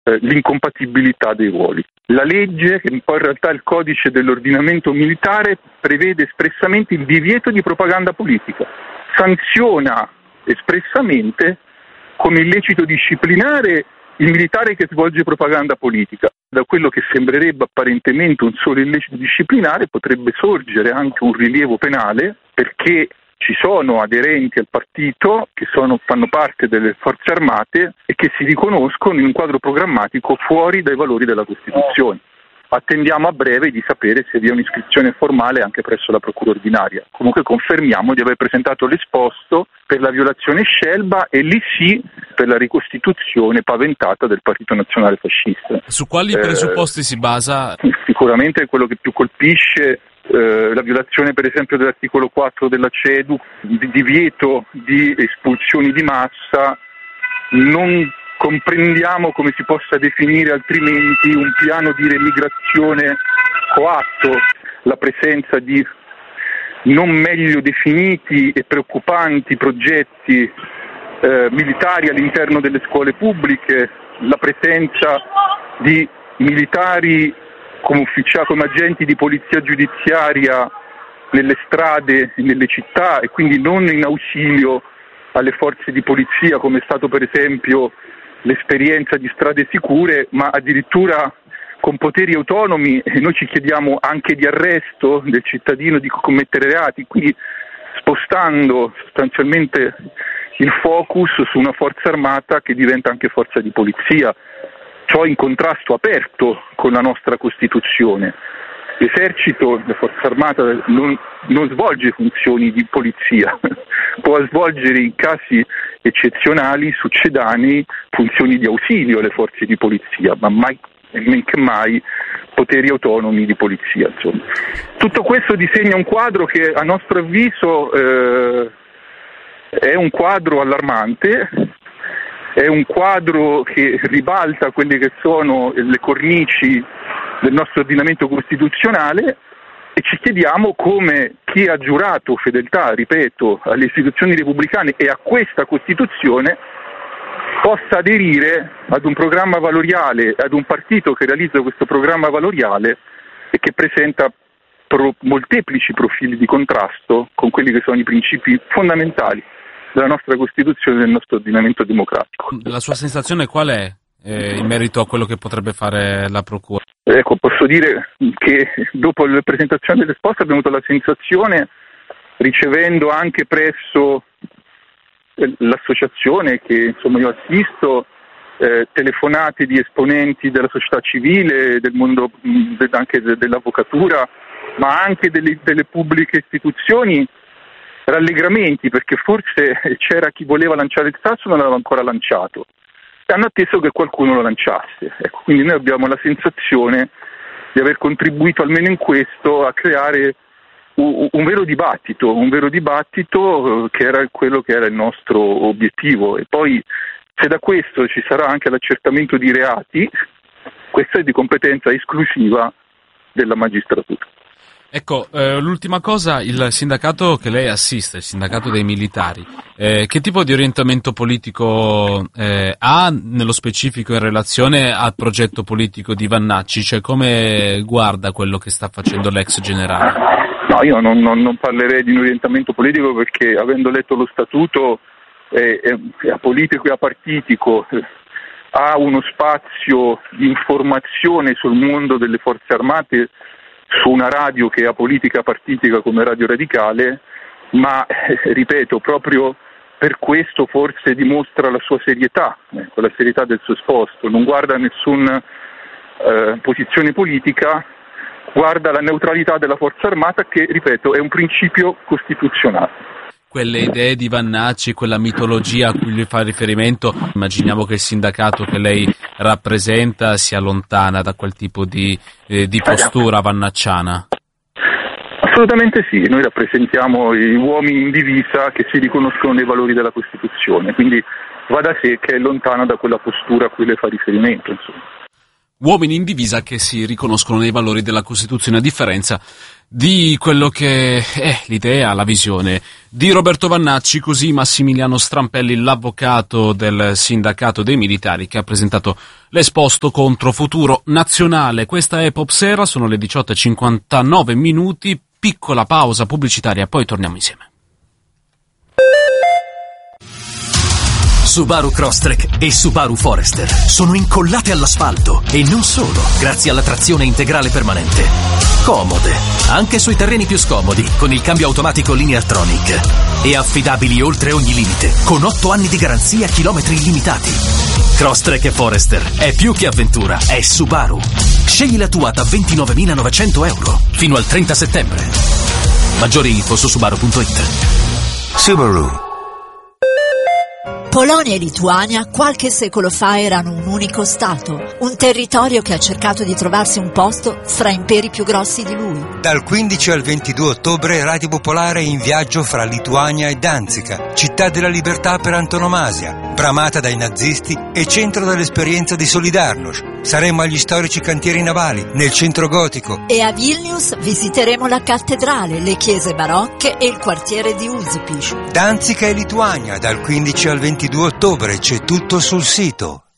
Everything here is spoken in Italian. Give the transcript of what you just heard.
l'incompatibilità dei ruoli. La legge, che poi in realtà è il codice dell'ordinamento militare, prevede espressamente il divieto di propaganda politica, sanziona espressamente come illecito disciplinare il militare che svolge propaganda politica. Da quello che sembrerebbe apparentemente un solo illecito disciplinare potrebbe sorgere anche un rilievo penale, perché ci sono aderenti al partito che fanno parte delle forze armate e che si riconoscono in un quadro programmatico fuori dai valori della Costituzione. Attendiamo a breve di sapere se vi è un'iscrizione formale anche presso la Procura ordinaria. Comunque confermiamo di aver presentato l'esposto per la violazione Scelba e lì sì per la ricostituzione paventata del Partito Nazionale Fascista. Su quali presupposti si basa? Sicuramente quello che più colpisce la violazione per esempio dell'articolo 4 della CEDU, di divieto di espulsioni di massa. Non comprendiamo come si possa definire altrimenti un piano di remigrazione coatto, la presenza di non meglio definiti e preoccupanti progetti militari all'interno delle scuole pubbliche, la presenza di militari come agenti di polizia giudiziaria nelle strade e nelle città e quindi non in ausilio alle forze di polizia, come è stato per esempio l'esperienza di Strade Sicure, ma addirittura con poteri autonomi, e noi ci chiediamo anche di arresto del cittadino di commettere reati, quindi spostando sostanzialmente il focus su una forza armata che diventa anche forza di polizia, ciò in contrasto aperto con la nostra Costituzione. L'esercito, la forza armata non svolge funzioni di polizia, può svolgere in casi eccezionali, succedanei, funzioni di ausilio alle forze di polizia, ma mai e men che mai poteri autonomi di polizia. Insomma. Tutto questo disegna un quadro che a nostro avviso è un quadro allarmante, è un quadro che ribalta quelle che sono le cornici del nostro ordinamento costituzionale e ci chiediamo come chi ha giurato fedeltà, ripeto, alle istituzioni repubblicane e a questa Costituzione possa aderire ad un programma valoriale, ad un partito che realizza questo programma valoriale e che presenta molteplici profili di contrasto con quelli che sono i principi fondamentali della nostra Costituzione e del nostro ordinamento democratico. La sua sensazione qual è in merito a quello che potrebbe fare la Procura? Ecco, posso dire che dopo la presentazione dell'esposto abbiamo avuto la sensazione, ricevendo anche presso l'associazione che insomma io assisto, telefonate di esponenti della società civile, del mondo anche dell'avvocatura, ma anche delle pubbliche istituzioni, rallegramenti, perché forse c'era chi voleva lanciare il sasso e non l'aveva ancora lanciato. Hanno atteso che qualcuno lo lanciasse. Ecco, quindi noi abbiamo la sensazione di aver contribuito almeno in questo a creare un vero dibattito che era quello che era il nostro obiettivo. E poi se da questo ci sarà anche l'accertamento di reati, questo è di competenza esclusiva della magistratura. Ecco, l'ultima cosa, il sindacato che lei assiste, il sindacato dei militari, che tipo di orientamento politico ha nello specifico in relazione al progetto politico di Vannacci, cioè come guarda quello che sta facendo l'ex generale? No, io non parlerei di un orientamento politico perché avendo letto lo statuto è apolitico e apartitico, ha uno spazio di informazione sul mondo delle forze armate su una radio che è apolitica partitica come Radio Radicale, ma ripeto, proprio per questo forse dimostra la sua serietà, la serietà del suo esposto, non guarda nessuna posizione politica, guarda la neutralità della forza armata che, ripeto, è un principio costituzionale. Quelle idee di Vannacci, quella mitologia a cui lui fa riferimento, immaginiamo che il sindacato che lei rappresenta sia lontana da quel tipo di postura vannacciana. Assolutamente sì, noi rappresentiamo gli uomini in divisa che si riconoscono nei valori della Costituzione, quindi va da sé che è lontana da quella postura a cui lei fa riferimento, insomma. uomini in divisa che si riconoscono nei valori della Costituzione, a differenza di quello che è l'idea, la visione di Roberto Vannacci, così Massimiliano Strampelli, l'avvocato del sindacato dei militari, che ha presentato l'esposto contro Futuro Nazionale. Questa è Popsera, sono le 18:59 minuti, piccola pausa pubblicitaria, poi torniamo insieme. Subaru Crosstrek e Subaru Forester sono incollate all'asfalto e non solo, grazie alla trazione integrale permanente. Comode, anche sui terreni più scomodi, con il cambio automatico Lineartronic. E affidabili oltre ogni limite, con 8 anni di garanzia, chilometri illimitati. Crosstrek e Forester è più che avventura, è Subaru. Scegli la tua da 29.900 euro fino al 30 settembre. Maggiori info su subaru.it. Subaru. Polonia e Lituania qualche secolo fa erano un unico stato, un territorio che ha cercato di trovarsi un posto fra imperi più grossi di lui. Dal 15 al 22 ottobre Radio Popolare è in viaggio fra Lituania e Danzica, città della libertà per antonomasia, bramata dai nazisti e centro dell'esperienza di Solidarnosc. Saremo agli storici cantieri navali, nel centro gotico. E a Vilnius visiteremo la cattedrale, le chiese barocche e il quartiere di Užupis. Danzica e Lituania, dal 15 al 22 ottobre, c'è tutto sul sito